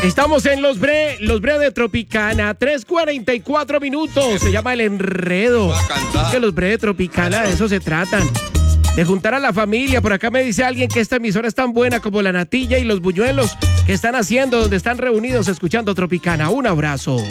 Estamos en los bre de Tropicana, 3:44 minutos. Se llama El Enredo. Es que los bre de Tropicana, de eso se tratan. De juntar a la familia. Por acá me dice alguien que esta emisora es tan buena como la natilla y los buñuelos que están haciendo, donde están reunidos escuchando Tropicana. Un abrazo.